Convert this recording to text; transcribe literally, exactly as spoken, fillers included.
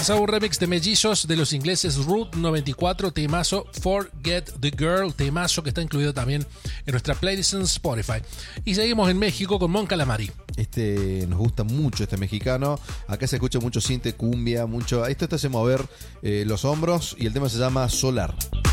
Entonces hago un remix de Mellizos de los ingleses Route noventa y cuatro, temazo Forget the Girl, temazo que está incluido también en nuestra playlist en Spotify. Y seguimos en México con Mon Calamari. Este nos gusta mucho, este mexicano. Acá se escucha mucho cinte, cumbia, mucho. Esto te hace mover eh, los hombros y el tema se llama Solar.